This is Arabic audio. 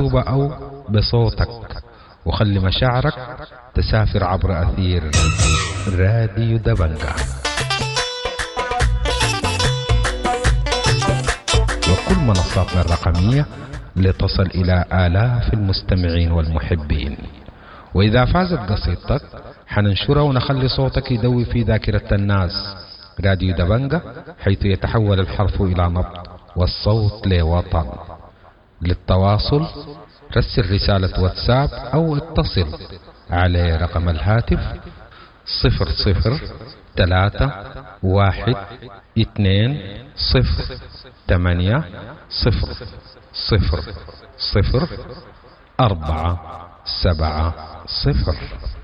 مكتوبة أو بصوتك، وخلي مشاعرك تسافر عبر أثير راديو دبنجة. وكل منصاتنا الرقمية لتصل إلى آلاف المستمعين والمحبين. وإذا فازت قصيدتك حننشرها ونخلي صوتك يدوي في ذاكرة الناس. راديو دبنجة، حيث يتحول الحرف إلى نبض والصوت لوطن. للتواصل رسل رسالة واتساب أو اتصل على رقم الهاتف 00312080000470.